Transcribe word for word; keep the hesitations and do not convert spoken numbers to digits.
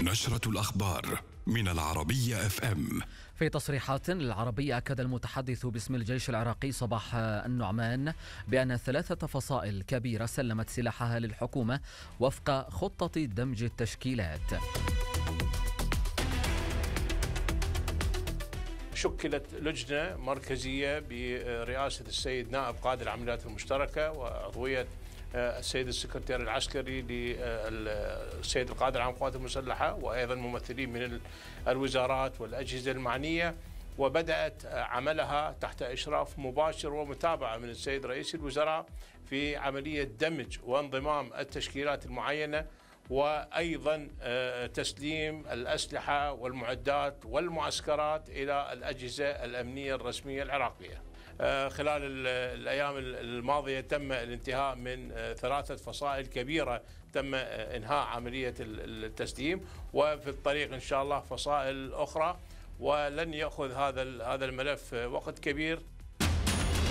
نشرة الأخبار من العربية اف ام. في تصريحات للعربية أكد المتحدث باسم الجيش العراقي صباح النعمان بأن ثلاثة فصائل كبيرة سلمت سلاحها للحكومة وفق خطة دمج التشكيلات. شكلت لجنة مركزية برئاسة السيد نائب قائد العمليات المشتركة وعضوية السيد السكرتير العسكري للسيد القائد العام للقوات المسلحة وأيضا ممثلين من الوزارات والأجهزة المعنية، وبدأت عملها تحت إشراف مباشر ومتابعة من السيد رئيس الوزراء في عملية دمج وانضمام التشكيلات المعينة، وأيضا تسليم الأسلحة والمعدات والمعسكرات إلى الأجهزة الأمنية الرسمية العراقية. خلال الأيام الماضية تم الانتهاء من ثلاثة فصائل كبيرة، تم إنهاء عملية التسليم، وفي الطريق إن شاء الله فصائل أخرى، ولن يأخذ هذا هذا الملف وقت كبير.